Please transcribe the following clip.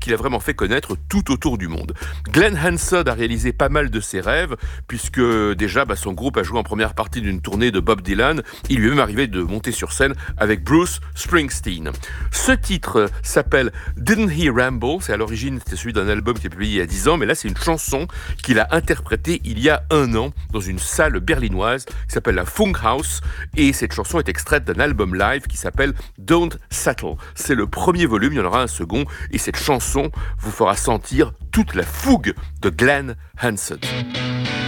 qu'il a vraiment fait connaître tout autour du monde. Glenn Hansard a réalisé pas mal de ses rêves, puisque déjà son groupe a joué en première partie d'une tournée de Bob Dylan. Il lui est même arrivé de monter sur scène avec Bruce Springsteen. Ce titre s'appelle Didn't He Ramble? C'est à l'origine, c'était celui d'un album qui est publié il y a 10 ans, mais là c'est une chanson qu'il a interprétée il y a 1 an dans une salle berlinoise qui s'appelle la Funkhaus, et cette chanson est extraite d'un album live qui s'appelle Don't Settle. C'est le premier volume, il y en aura un second, et cette chanson vous fera sentir toute la fougue de Glenn Hansard.